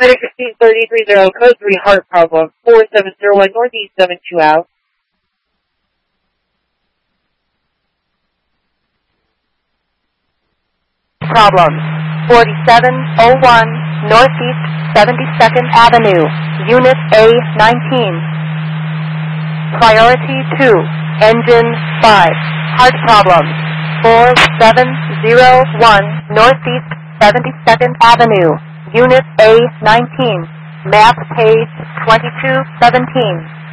Credit 15330, code 3, heart problem, 4701 Northeast 72 out. Problem, 4701 Northeast 72nd Avenue, Unit A19. Priority 2, Engine 5, heart problem, 4701 Northeast 72nd Avenue, Unit A19, map page 2217.